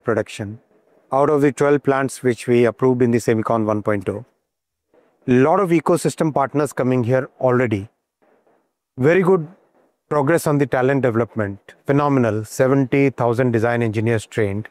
production. Out of the 12 plants which we approved in the Semicon 1.0, a lot of ecosystem partners coming here already. Very good progress on the talent development. Phenomenal. 70,000 design engineers trained.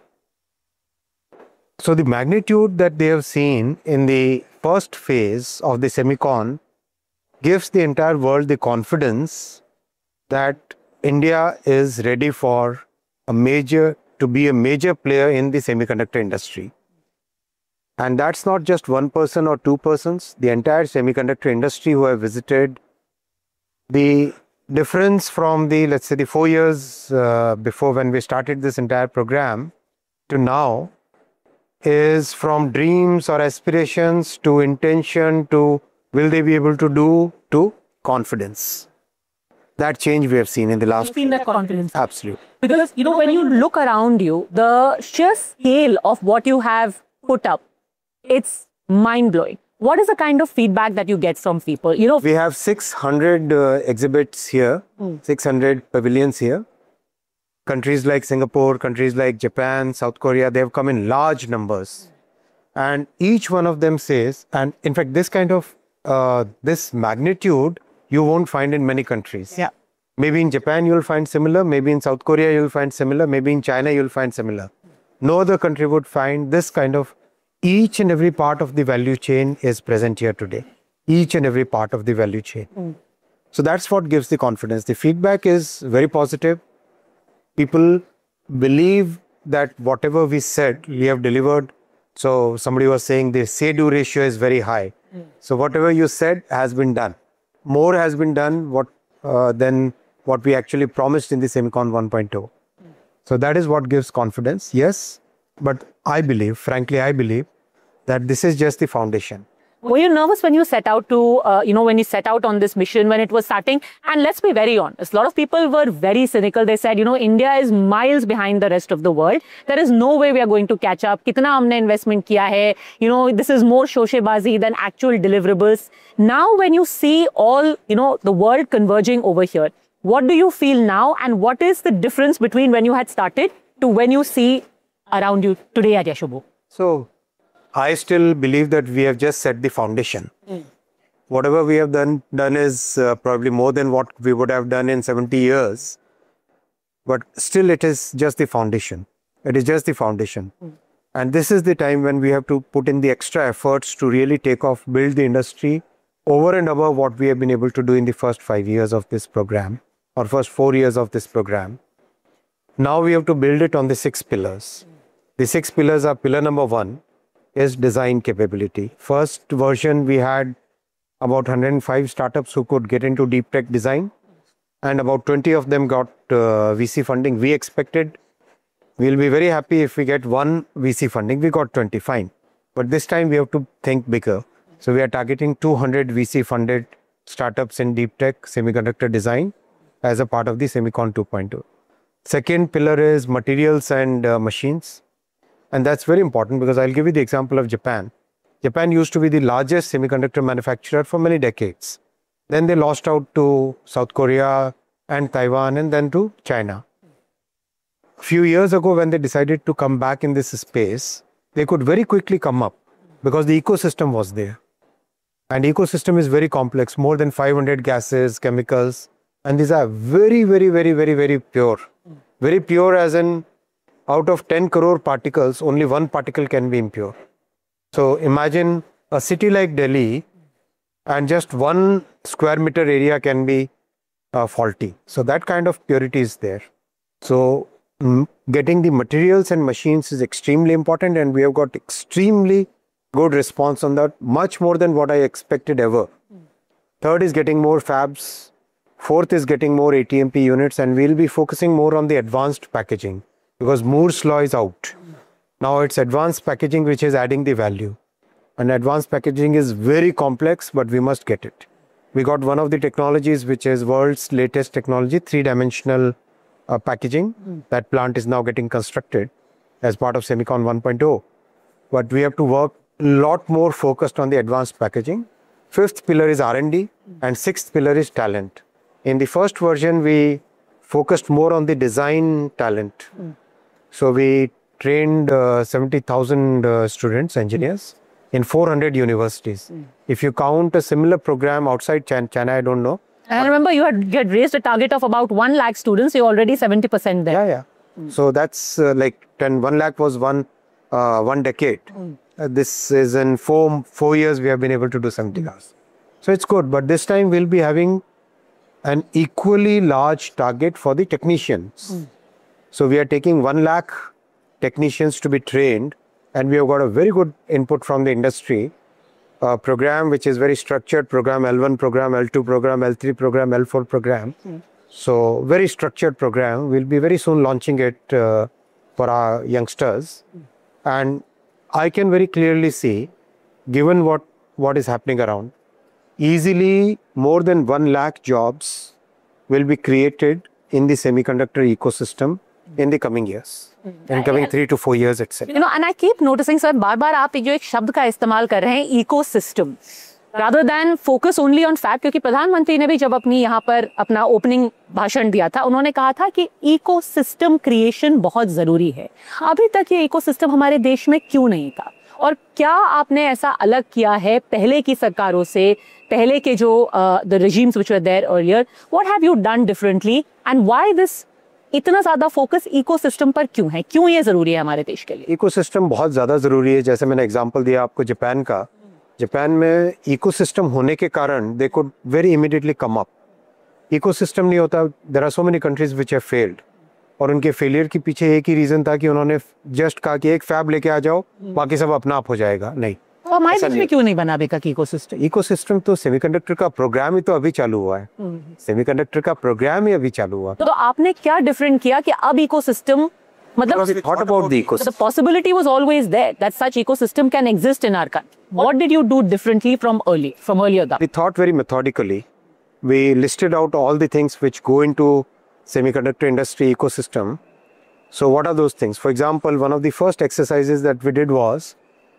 So the magnitude that they have seen in the first phase of the Semicon gives the entire world the confidence that India is ready for to be a major player in the semiconductor industry. And that's not just one person or two persons, the entire semiconductor industry who have visited. The difference from the, let's say, the 4 years before when we started this entire program to now is from dreams or aspirations to intention to will they be able to do to confidence. That change we have seen in the last. You've seen that confidence. Absolutely. Because, when you look around you, the sheer scale of what you have put up, it's mind-blowing. What is the kind of feedback that you get from people? We have 600 exhibits here, 600 pavilions here. Countries like Singapore, countries like Japan, South Korea, they have come in large numbers. And each one of them says, and in fact, this kind of, this magnitude, you won't find in many countries. Yeah. Maybe in Japan you'll find similar, maybe in South Korea you'll find similar, maybe in China you'll find similar. No other country would find this kind of, each and every part of the value chain is present here today. Each and every part of the value chain. So that's what gives the confidence. The feedback is very positive. People believe that whatever we said, we have delivered. So somebody was saying the say-do ratio is very high. So whatever you said has been done. More has been done than what we actually promised in the Semicon 1.0. So that is what gives confidence. Yes, but I believe, frankly, I believe that this is just the foundation. Were you nervous when you set out to, when you set out on this mission, when it was starting? And let's be very honest, a lot of people were very cynical. They said, India is miles behind the rest of the world. There is no way we are going to catch up. Kitna humne investment kiya hai? This is more shoshebazi than actual deliverables. Now, when you see all, the world converging over here, what do you feel now? And what is the difference between when you had started to when you see around you today at Yashobu? So, I still believe that we have just set the foundation. Whatever we have done is probably more than what we would have done in 70 years. But still it is just the foundation. It is just the foundation. And this is the time when we have to put in the extra efforts to really take off, build the industry over and above what we have been able to do in the first 5 years of this program or first 4 years of this program. Now we have to build it on the 6 pillars. The 6 pillars are pillar number 1. Is design capability. First version, we had about 105 startups who could get into deep tech design, and about 20 of them got VC funding. We expected we'll be very happy if we get 1 VC funding. We got 20, fine. But this time we have to think bigger. So we are targeting 200 VC funded startups in deep tech semiconductor design as a part of the Semicon 2.0. Second pillar is materials and machines. And that's very important because I'll give you the example of Japan. Japan used to be the largest semiconductor manufacturer for many decades. Then they lost out to South Korea and Taiwan and then to China. A few years ago when they decided to come back in this space, they could very quickly come up because the ecosystem was there. And ecosystem is very complex, more than 500 gases, chemicals. And these are very, very, very, very, very pure. Very pure as in out of 10 crore particles, only 1 particle can be impure. So imagine a city like Delhi and just 1 square meter area can be faulty. So that kind of purity is there. So getting the materials and machines is extremely important, and we have got extremely good response on that, much more than what I expected ever. Third is getting more fabs. Fourth is getting more ATMP units, and we'll be focusing more on the advanced packaging. Because Moore's law is out. Now it's advanced packaging which is adding the value. And advanced packaging is very complex, but we must get it. We got one of the technologies which is world's latest technology, 3-dimensional packaging. That plant is now getting constructed as part of Semicon 1.0. But we have to work a lot more focused on the advanced packaging. 5th pillar is R&D and 6th pillar is talent. In the first version, we focused more on the design talent. So we trained 70,000 students, engineers, in 400 universities. If you count a similar program outside China, I don't know. And I remember you had raised a target of about 1 lakh students. You're already 70% there. Yeah. So that's like 1 lakh was one decade. This is in 4 years we have been able to do 70 lakhs. So it's good. But this time we'll be having an equally large target for the technicians. So we are taking 1 lakh technicians to be trained, and we have got a very good input from the industry. A program which is very structured program, L1 program, L2 program, L3 program, L4 program. So very structured program. We'll be very soon launching it for our youngsters. And I can very clearly see, given what is happening around, easily more than 1 lakh jobs will be created in the semiconductor ecosystem in the coming years, in coming 3 to 4 years itself. And I keep noticing, sir, बार-बार आप जो एक शब्द का इस्तेमाल कर रहे हैं, ecosystem, rather than focus only on fact, क्योंकि प्रधानमंत्री ने भी जब अपनी यहाँ पर अपना ओपनिंग भाषण दिया था, उन्होंने कहा था कि इकोसिस्टम क्रिएशन बहुत जरूरी है. अभी तक ये इकोसिस्टम हमारे देश में क्यों नहीं था? और क्या आपने ऐसा अलग किया है पहले की सरकारों से, पहले के जो the regimes which were there earlier, what have you done differently and why this इतना ज्यादा फोकस इकोसिस्टम पर क्यों है? क्यों ये जरूरी है हमारे देश के लिए? इकोसिस्टम बहुत ज्यादा जरूरी है. जैसे मैंने एग्जांपल दिया आपको जापान का. जापान में इकोसिस्टम होने के कारण they could very immediately come up. Ecosystem नहीं होता, there are so many countries which have failed. और उनके फेलियर के पीछे एक ही रीजन था कि उन्होंने जस्ट कहा कि एक फैब लेके आ जाओ, बाकी सब अपना आप हो जाएगा. नहीं. तो हमारे देश में क्यों नहीं बना बेका की इकोसिस्टम? इकोसिस्टम तो सेमीकंडक्टर का प्रोग्राम ही तो अभी चालू हुआ है. सेमीकंडक्टर का प्रोग्राम ही अभी चालू हुआ. तो आपने क्या डिफरेंट किया कि अब इकोसिस्टम, मतलब thought about the ecosystem. the possibility was always there that such ecosystem can exist in our country. What did you do differently from earlier? We thought very methodically. We listed out all the things which go into semiconductor industry ecosystem. So what are those things? For example, one of the first exercises that we did was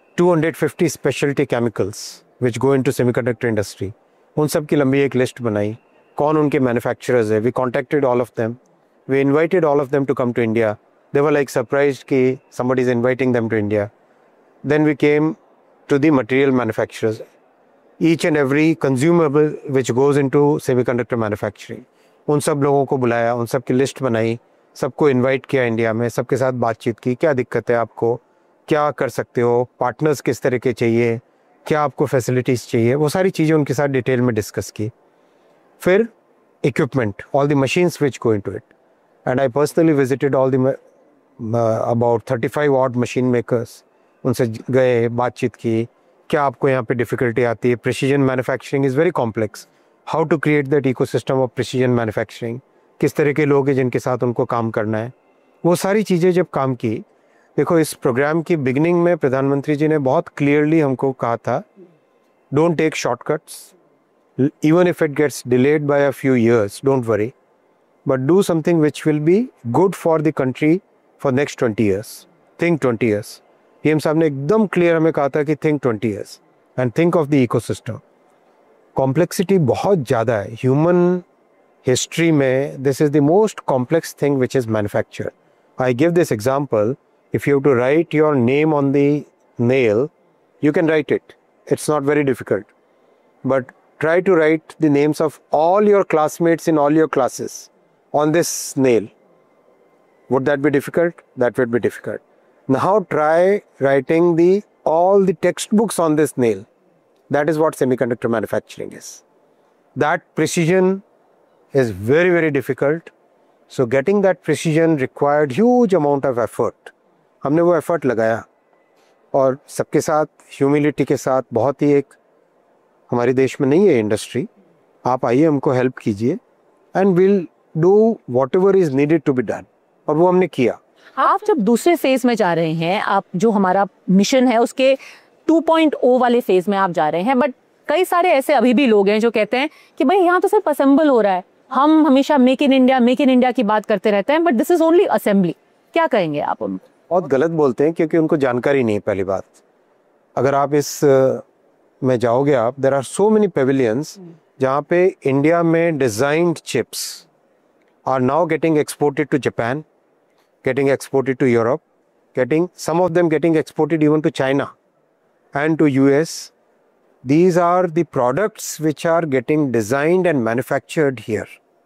250 specialty chemicals which go into semiconductor industry. उन सब की लंबी एक list बनाई. कौन उनके manufacturers है? We contacted all of them. We invited all of them to come to India. They were like surprised कि somebody is inviting them to India. Then we came to the material manufacturers. Each and every consumable which goes into semiconductor manufacturing. उन सब लोगों को बुलाया, उन सब की list बनाई, सबको इनवाइट किया इंडिया में, सबके साथ बातचीत की. क्या दिक्कत है आपको, क्या कर सकते हो, पार्टनर्स किस तरह के चाहिए, क्या आपको फैसिलिटीज़ चाहिए, वो सारी चीज़ें उनके साथ डिटेल में डिस्कस की. फिर equipment, all the machines which go into it. And I personally visited all the about 35 odd machine makers. उनसे गए, बातचीत की, क्या आपको यहाँ पे डिफ़िकल्टी आती है. Precision manufacturing is very complex. How to create that ecosystem of precision manufacturing. किस तरह के लोग हैं जिनके साथ उनको काम करना है. वो सारी चीज़ें जब काम की, देखो इस प्रोग्राम की बिगिनिंग में प्रधानमंत्री जी ने बहुत क्लियरली हमको कहा था, don't take shortcuts, even if it gets delayed by a few years, don't worry, but do something which will be good for the country for next 20 years. Think 20 years. PM साहब ने एकदम clear हमें कहा था कि think 20 years and think of the ecosystem. Complexity बहुत ज़्यादा है ह्यूमन हिस्ट्री में. This is the most complex thing which is manufacture. I give this example. If you have to write your name on the nail, you can write it. It's not very difficult. But try to write the names of all your classmates in all your classes on this nail. Would that be difficult? That would be difficult. Now try writing all the textbooks on this nail. That is what semiconductor manufacturing is. That precision is very, very difficult. So getting that precision required huge amount of effort. हमने वो effort लगाया और सबके साथ humility के साथ. बहुत ही एक हमारे देश में नहीं है इंडस्ट्री, आप आइए हमको हेल्प कीजिए and will do what ever is needed to be done. और वो हमने किया. आप जब दूसरे फेज में जा रहे हैं, आप जो हमारा मिशन है उसके 2.0 वाले फेज में आप जा रहे हैं, बट कई सारे ऐसे अभी भी लोग हैं जो कहते हैं कि भाई यहाँ तो सिर्फ असेंबल हो रहा है, हम हमेशा मेक इन इंडिया की बात करते रहते हैं, but this is only assembly. क्या कहेंगे आप उनको? बहुत गलत बोलते हैं क्योंकि उनको जानकारी नहीं है. पहली बात, अगर आप इस में जाओगे आप, there are so many pavilions जहाँ पे इंडिया में designed chips are now getting exported to Japan, getting exported to Europe some of them getting exported even to China and to US. These are the products which are getting designed and manufactured here.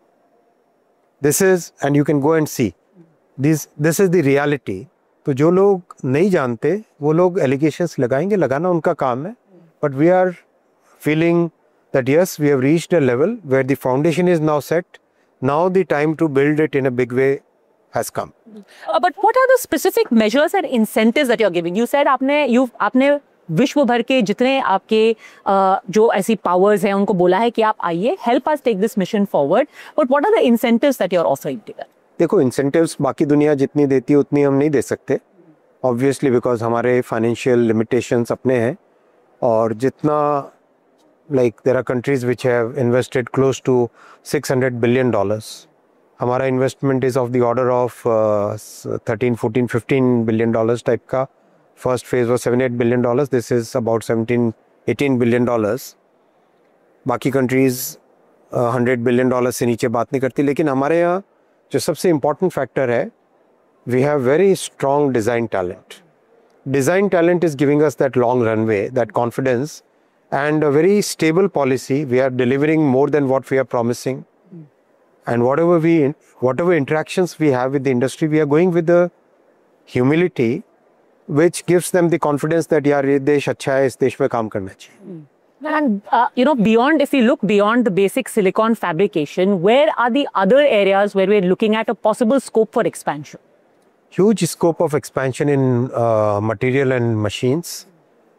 This is, and you can go and see, this is the reality. तो जो लोग नहीं जानते वो लोग allegations लगाएंगे, लगाना उनका काम है. But we are feeling that yes, we have reached a level where the foundation is now set. Now the time to build it in a big way has come. But what are the specific measures and incentives that you're giving? You said आपने विश्व भर के जितने आपके जो ऐसी powers हैं उनको बोला है कि आप आइए, help us take this mission forward. But what are the incentives that you're offering to them? देखो, incentives बाकी दुनिया जितनी देती है उतनी हम नहीं दे सकते. Obviously because हमारे financial limitations अपने हैं. और जितना like there are countries which have invested close to $600 billion. हमारा investment is of the order of 13, 14, 15 billion dollars type का. First phase was $7-8 billion. This is about 17-18 billion dollars. बाकी countries $100 billion से नीचे बात नहीं करती. लेकिन हमारे यहाँ जो सबसे important factor है, we have very strong design talent. Design talent is giving us that long runway, that confidence, and a very stable policy. We are delivering more than what we are promising. And whatever interactions we have with the industry, we are going with the humility, which gives them the confidence that यार ये देश अच्छा है, इस देश में काम करना चाहिए. And if we look beyond the basic silicon fabrication, where are the other areas where we're looking at a possible scope for expansion? Huge scope of expansion in material and machines.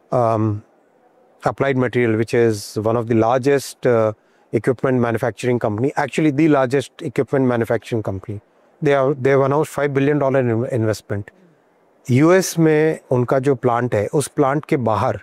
Applied Material, which is one of the largest equipment manufacturing company, actually the largest equipment manufacturing company. They have announced $5 billion investment. US में उनका जो plant है, उस plant के बाहर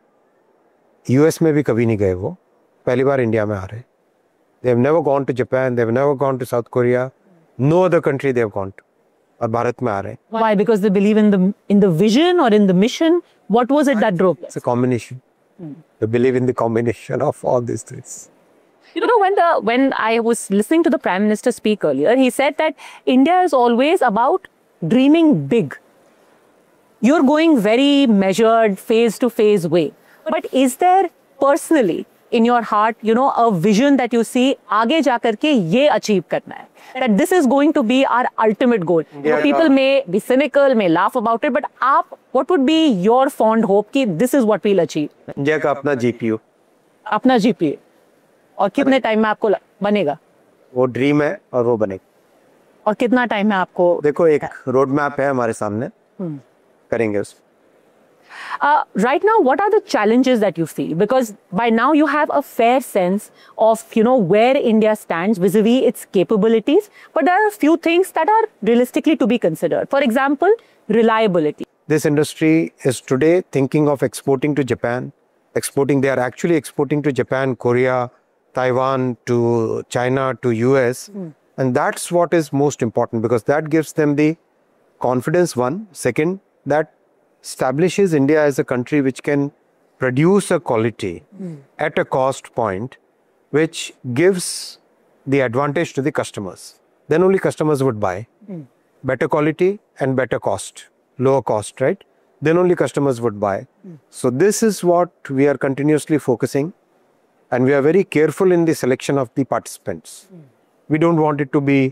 US में भी कभी नहीं गए वो, पहली बार इंडिया में आ रहे. They have never gone to Japan, they have never gone to South Korea, no other country they have gone to. और भारत में आ रहे. Why? Because they believe in the vision or in the mission. What was it that drove them? It's a combination. They believe in the combination of all these things. When I was listening to the Prime Minister speak earlier, he said that India is always about dreaming big. You're going very measured, phase-to-phase way. But is there personally in your heart, a vision that you see, आगे जाकर के ये achieve करना है? That this is going to be our ultimate goal. People may be cynical, may laugh about it, but what would be your fond hope कि this is what we'll achieve? India का अपना GPU. अपना GPU. और कितने time में आपको बनेगा? वो ड्रीम है और वो बनेगा. और कितना टाइम में आपको? देखो, एक रोड मैप है हमारे सामने, करेंगे उसको. Right now, what are the challenges that you see? Because by now you have a fair sense of, where India stands vis-a-vis its capabilities. But there are a few things that are realistically to be considered. For example, reliability. This industry is today thinking of exporting to Japan. They are actually exporting to Japan, Korea, Taiwan, to China, to US. And that's what is most important, because that gives them the confidence, one. Second, that establishes India as a country which can produce a quality at a cost point which gives the advantage to the customers. Then only customers would buy. Better quality and better cost, lower cost, right? Then only customers would buy. So this is what we are continuously focusing, and we are very careful in the selection of the participants. We don't want it to be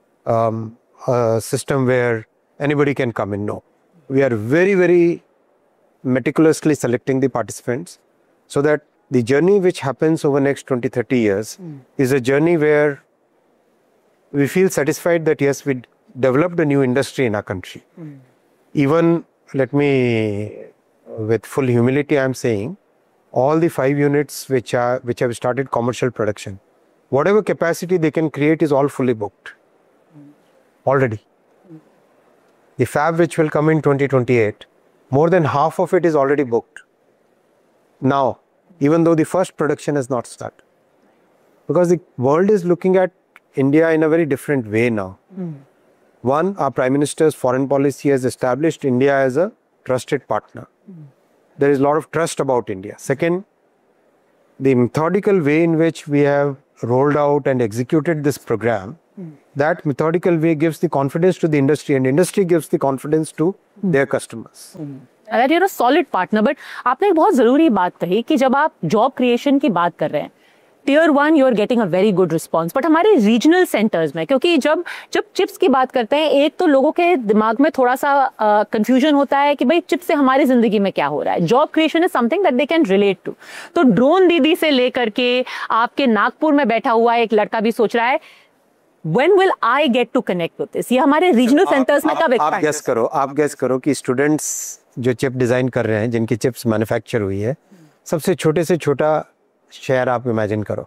a system where anybody can come in. No. We are very, very meticulously selecting the participants so that the journey which happens over the next 20-30 years is a journey where we feel satisfied that yes, we developed a new industry in our country. Even, let me, with full humility, I am saying, all the 5 units which have started commercial production, whatever capacity they can create is all fully booked already. The fab which will come in 2028, more than half of it is already booked now, even though the first production has not started. Because the world is looking at India in a very different way now. One, our Prime Minister's foreign policy has established India as a trusted partner. There is a lot of trust about India. Second, the methodical way in which we have rolled out and executed this program That methodical way gives the confidence to the industry, and industry gives the confidence to their customers. That you're a solid partner. But आपने एक बहुत ज़रूरी बात कही कि जब आप job creation की बात कर रहे हैं, tier 1 you are getting a very good response, but हमारे रीजनल सेंटर्स में, क्योंकि जब चिप्स की बात करते हैं, एक तो लोगों के दिमाग में थोड़ा सा कंफ्यूजन होता है कि भाई चिप से हमारी जिंदगी में क्या हो रहा है. Job creation is something that they can relate to. तो ड्रोन दीदी से लेकर के आपके नागपुर में बैठा हुआ एक लड़का भी सोच रहा है when will I get to connect with this? ये हमारे रीजनल सेंटर्स में कब आप गेस करो कि स्टूडेंट्स जो चिप डिजाइन कर रहे हैं, जिनकी चिप्स मैन्युफैक्चर हुई है, सबसे छोटे से छोटा शहर आप इमेजिन करो.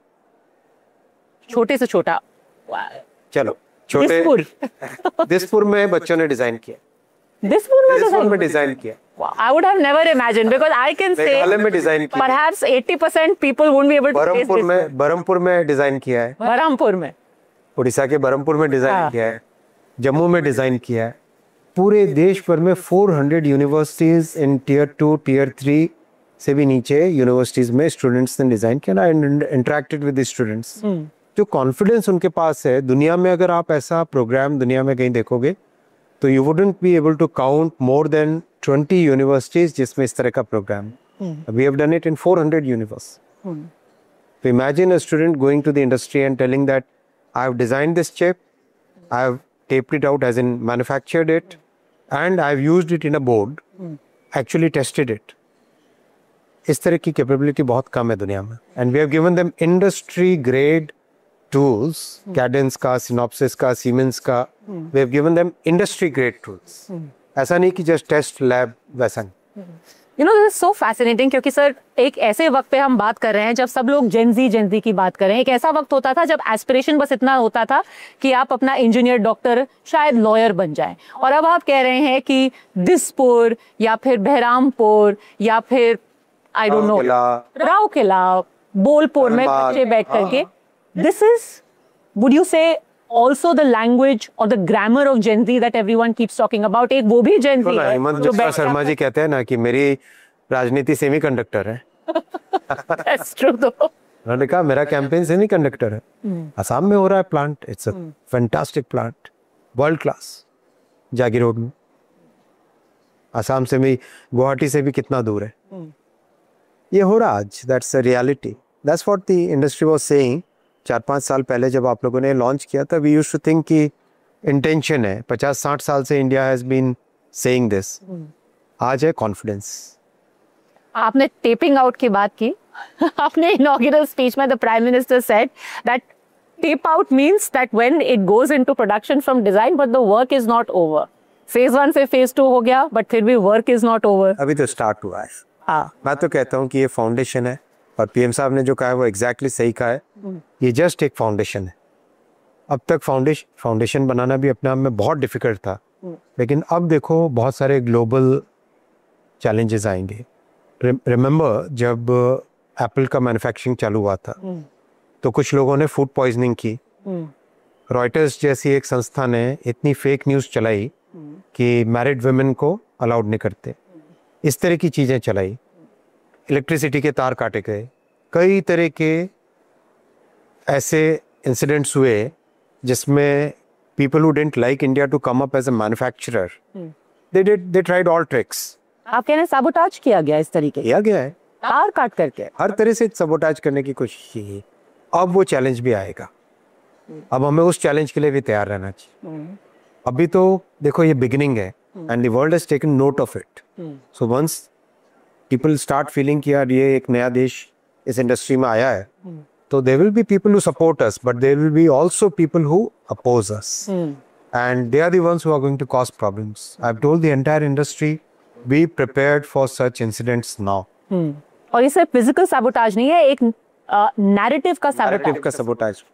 छोटे से छोटा. चलो छोटे. दिसपुर में बच्चों ने डिजाइन किया. दिसपुर में डिजाइन किया. I would have never imagined, because I can say Meghalaya में डिजाइन किया. perhaps 80% people won't be able to face this. Barhampur में डिजाइन किया है. बरहमपुर में, उड़ीसा के बरहमपुर में डिजाइन किया है. जम्मू में डिजाइन किया है. पूरे देश भर में 400 यूनिवर्सिटीज इन टियर 2 टियर 3 से भी नीचे यूनिवर्सिटीज में स्टूडेंट्स ने डिजाइन किया ना. Interacted with the students. जो कॉन्फिडेंस उनके पास है, दुनिया में अगर आप ऐसा प्रोग्राम दुनिया में कहीं देखोगे तो you wouldn't be able to count more than 20 universities जिसमें इस तरह का programme. We have done it in 400 universities. तो imagine a student going to the industry and telling that I have designed this chip, I have taped it out as in manufactured it, and I have used it in a board, actually tested it. इस तरह की capability बहुत कम है दुनिया में. And we have given them industry grade tools, Cadence का, Synopsys का, Siemens का. We have given them industry grade tools. ऐसा नहीं कि just test lab वैसा नहीं. You know, this is so fascinating, क्योंकि सर एक ऐसे वक्त पे हम बात कर रहे हैं जब सब लोग जेनजी की बात कर रहे हैं. एक ऐसा वक्त होता था जब एस्पिरेशन बस इतना होता था कि आप अपना इंजीनियर, डॉक्टर, शायद लॉयर बन जाएं, और अब आप कह रहे हैं कि दिसपुर या फिर बहरामपुर या फिर I don't know Rourkela, Bolpur में बच्चे बैठ करके, दिस इज, वुड यू से also the language or the grammar of Gen Z that everyone keeps talking about? एक वो भी Gen Z है जो शर्मा जी कहते हैं ना कि मेरी राजनीति सेमीकंडक्टर है. That's true though. उन्होंने कहा मेरा कैंपेन सेमीकंडक्टर है. असम में हो रहा है plant. It's a fantastic plant, world class, जागी रोड में. असम से भी, गुवाहाटी से भी कितना दूर है. ये हो रहा आज. That's a reality. That's what the industry was saying. 4-5 साल पहले जब आप लोगों ने लॉन्च किया था, वी यूज्ड टू थिंक कि इंटेंशन है. 50-60 साल से India has been saying this. आज है कॉन्फिडेंस. आपने टेपिंग आउट की बात की. आपने इनॉग्रेटल स्पीच में the prime minister said that tape out means that when it goes into production from design but the work is not over. Phase 1 से phase 2 हो गया, बट फिर भी वर्क इज नॉट ओवर. अभी तो स्टार्ट हुआ है. मैं तो कहता हूँ कि ये फाउंडेशन है, और पीएम साहब ने जो कहा है वो एग्जैक्टली सही कहा है. ये जस्ट एक फाउंडेशन है. अब तक फाउंडेशन बनाना भी अपने आप में बहुत डिफिकल्ट था, लेकिन अब देखो बहुत सारे ग्लोबल चैलेंजेस आएंगे. रिमेंबर जब एप्पल का मैन्युफैक्चरिंग चालू हुआ था तो कुछ लोगों ने फूड पॉइजनिंग की. रॉयटर्स जैसी एक संस्था ने इतनी फेक न्यूज़ चलाई कि मैरिड वुमेन को अलाउड नहीं करते. इस तरह की चीज़ें चलाई. इलेक्ट्रिसिटी के तार काटे गए. कई तरह के ऐसे इंसिडेंट्स हुए जिसमें people who didn't like India to come up as a manufacturer, they tried all tricks. आप कह रहे हैं साबोटाज किया गया, इस तरीके किया गया है, तार काट करके हर तरह से साबोटाज करने की कोशिश की. अब वो चैलेंज भी आएगा. अब हमें उस चैलेंज के लिए भी तैयार रहना चाहिए. अभी तो देखो ये बिगिनिंग है, and the world has taken note of it. So once people start feeling कि यार ये एक नया देश इस इंडस्ट्री में आया है, तो there will be people who support us, but there will be also people who oppose us, and they are the ones who are going to cause problems. I've told the entire industry, be prepared for such incidents now. और ये सिर्फ physical sabotage नहीं है, एक narrative का sabotage.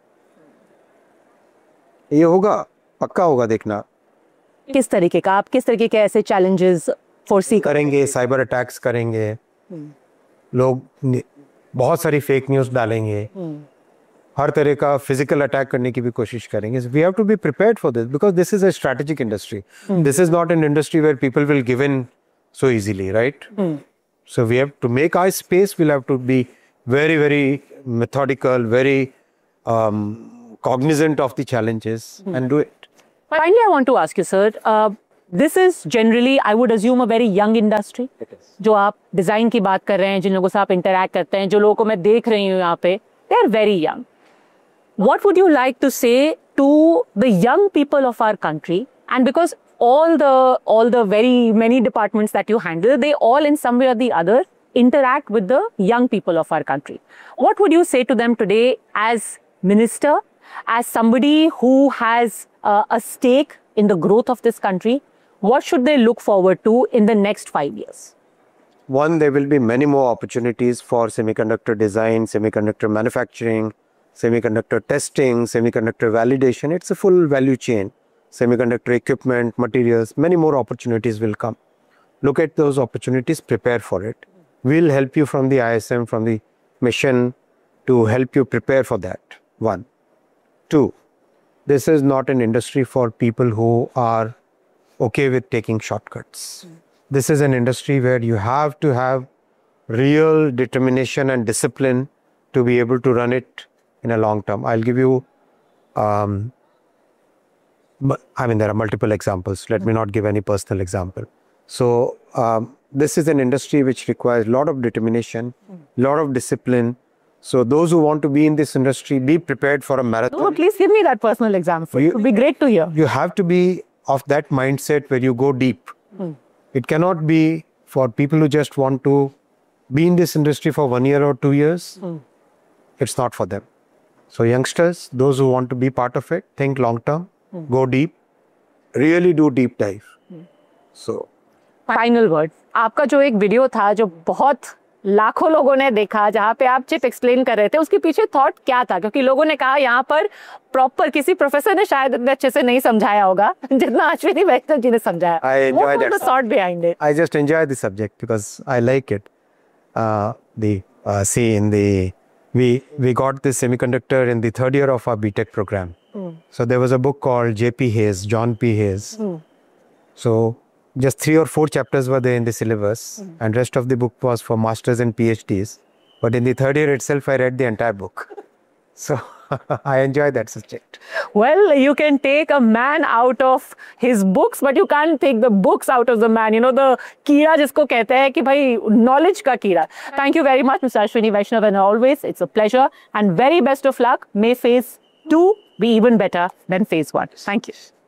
ये होगा, पक्का होगा. देखना किस तरीके का, आप किस तरीके के ऐसे challenges फोर्सी करेंगे. साइबर अटैक्स करेंगे, लोग बहुत सारी फेक न्यूज़ डालेंगे, हर तरह का फिजिकल अटैक करने की भी कोशिश करेंगे. We have to be prepared for this because this is a strategic industry. This is not an industry where people will give in so easily, right? So we have to make our space. We'll have to be very methodical, very cognizant of the challenges and do it. Finally, I want to ask you, sir, this is generally, I would assume, a very young industry. जो आप design की बात कर रहे हैं, जिन लोगों से आप interact करते हैं, जो लोगों को मैं देख रही हूँ यहाँ पे, they are very young. What would you like to say to the young people of our country? And because all the very many departments that you handle, they all in some way or the other interact with the young people of our country. What would you say to them today as minister, as somebody who has a stake in the growth of this country? What should they look forward to in the next 5 years? One, there will be many more opportunities for semiconductor design, semiconductor manufacturing, semiconductor testing, semiconductor validation. It's a full value chain. Semiconductor equipment, materials, many more opportunities will come. Look at those opportunities, prepare for it. We'll help you from the ISM, from the mission to help you prepare for that. One. Two, this is not an industry for people who are okay with taking shortcuts. This is an industry where you have to have real determination and discipline to be able to run it in a long term. I'll give you, there are multiple examples. Let me not give any personal example. So, this is an industry which requires a lot of determination, a lot of discipline. So, those who want to be in this industry, be prepared for a marathon. No, please give me that personal example. It would be great to hear. You have to be of that mindset where you go deep. It cannot be for people who just want to be in this industry for 1 year or 2 years. It's not for them. So youngsters, those who want to be part of it, think long term, go deep, really do deep dive. So, final word, आपका जो एक video था जो बहुत लाखों लोगों ने देखा, जहाँ पे आप चिप एक्सप्लेन कर रहे थे, उसके पीछे थॉट क्या था? क्योंकि लोगों ने कहा यहाँ पर प्रॉपर किसी प्रोफेसर ने शायद अच्छे से नहीं समझाया होगा जितना अश्विनी वैष्णव जी ने समझाया. What was the thought behind it? I just enjoy the subject because I like it. We got this semiconductor in the 3rd year of our BTech program. So there was a book called J.P. Hayes, John P. Hayes. So just 3 or 4 chapters were there in the syllabus, and rest of the book was for masters and PhDs. But in the 3rd year itself, I read the entire book. So I enjoy that subject. Well, you can take a man out of his books, but you can't take the books out of the man. You know, the कीड़ा जिसको कहते हैं कि भाई knowledge का कीड़ा. Thank you very much, Mr. Ashwini Vaishnav, and always it's a pleasure and very best of luck. May phase 2 be even better than phase 1. Thank you.